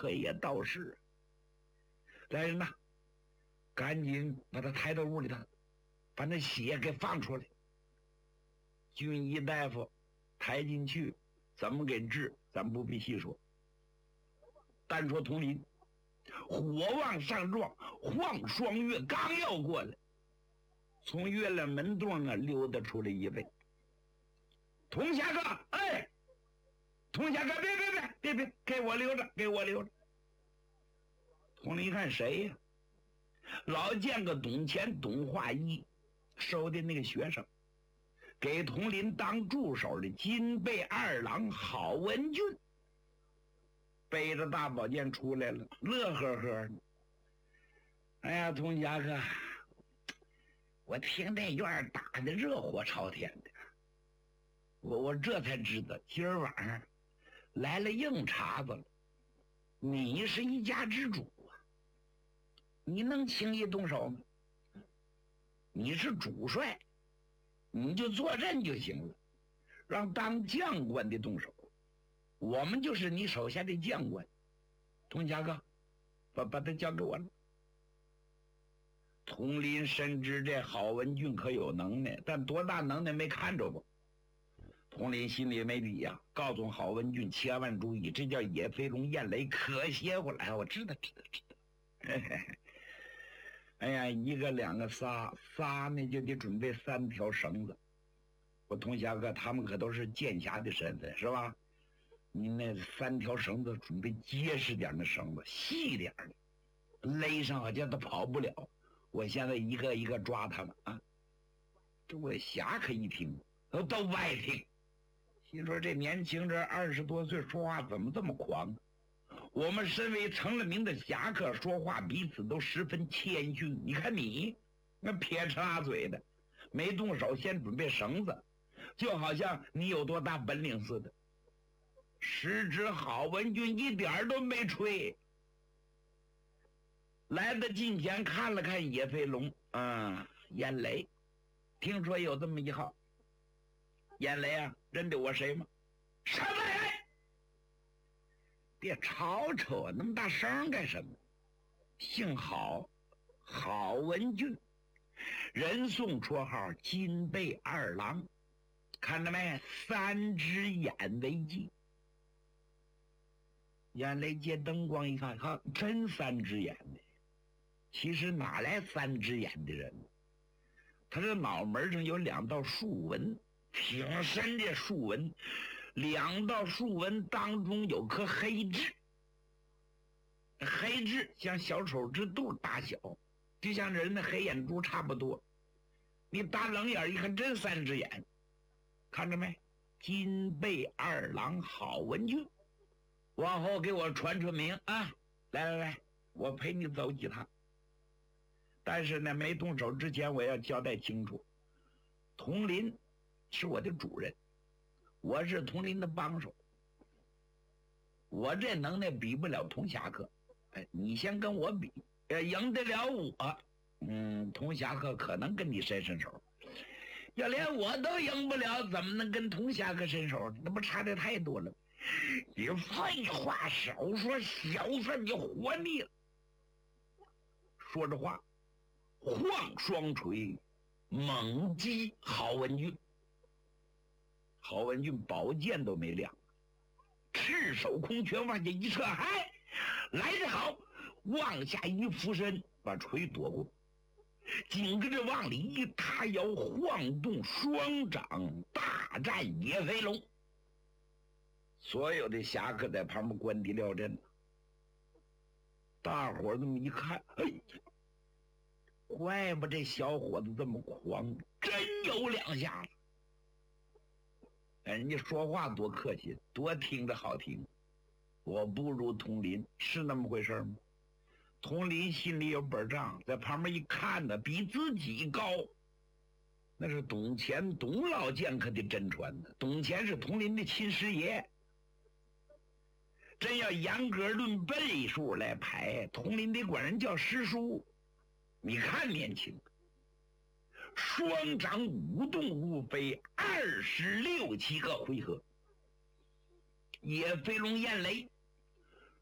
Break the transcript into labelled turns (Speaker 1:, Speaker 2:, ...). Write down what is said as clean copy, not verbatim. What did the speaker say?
Speaker 1: 可也倒是。来人呐，赶紧把他抬到屋里头，把那血给放出来。军医大夫抬进去，怎么给治，咱不必细说。单说佟林，火往上撞，晃双月刚要过来，从月亮门洞啊溜达出来一位。佟侠哥，哎，佟侠哥，别，给我留着，给我留着。佟林一看谁呀？老见个董乾、董化一收的那个学生，给佟林当助手的金背二郎郝文俊，背着大宝剑出来了，乐呵呵的。哎呀，佟侠客，我听这院打的热火朝天的，我这才知道今儿晚上来了硬茬子了。你是一家之主啊，你能轻易动手吗？你是主帅，你就坐镇就行了，让当将官的动手。我们就是你手下的将官。佟侠哥，把他交给我了。佟林深知这郝文俊可有能耐，但多大能耐没看着过。佟林心里没底呀，告诉郝文俊千万注意，这叫野飞龙燕雷，可邪乎了。哎，我知道。嘿嘿嘿。哎呀，一个两个仨呢就得准备3条绳子。我佟侠哥他们可都是剑侠的身份，是吧？你那3条绳子准备结实点的绳子，细点的，勒上好叫他跑不了。我现在一个一个抓他们啊！这我侠客一听都不爱听，心说这年轻人20多岁说话怎么这么狂？我们身为成了名的侠客，说话彼此都十分谦逊。你看你那撇着拉嘴的，没动手先准备绳子，就好像你有多大本领似的。时值郝文俊一点都没吹，来到近前看了看野飞龙燕雷，听说有这么一号。燕雷啊，认得我谁吗？什么人？别吵吵，那么大声干什么？姓郝，郝文俊，人送绰号金背二郎，看到没？3只眼为记。眼雷借灯光一看，哈，真3只眼呢。其实哪来3只眼的人？他这脑门上有2道竖纹，挺深的竖纹，2道竖纹当中有颗黑痣，黑痣像小手指肚大小，就像人的黑眼珠差不多。你大冷眼一看，真3只眼，看着没？金背二郎郝文俊。往后给我传名啊！来，我陪你走几趟。但是呢，没动手之前，我要交代清楚，佟林是我的主人，我是佟林的帮手，我这能耐比不了佟侠客。哎，你先跟我比，赢得了我，佟侠客可能跟你伸手，要连我都赢不了，怎么能跟佟侠客伸手？那不差的太多了。你废话少说，小子你活腻了。说着话，晃双锤猛击郝文俊。郝文俊宝剑都没亮，赤手空拳往下一撤，嗨，来得好，往下一俯身，把锤夺过，紧跟着往里一塌腰，晃动双掌，大战野飞龙。所有的侠客在旁边观敌料阵，大伙儿这么一看，哎，怪不这小伙子这么狂，真有2下了。人家说话多客气，多听着好听。我不如佟林，是那么回事吗？佟林心里有本账，在旁边一看呢，比自己高。那是董乾董老剑客的真传呢，董乾是佟林的亲师爷。真要严格论辈数来排，佟林得管人叫师叔。你看年轻，双掌舞动无非26、7个回合。野飞龙燕雷